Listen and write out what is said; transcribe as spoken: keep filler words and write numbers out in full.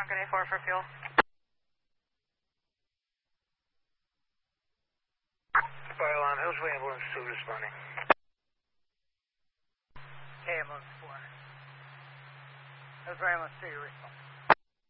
Tonkin A four for fuel. Fire alarm, Hillsway Ambulance two responding. Hey, Ambulance four. Hillsway Ambulance two, you respond.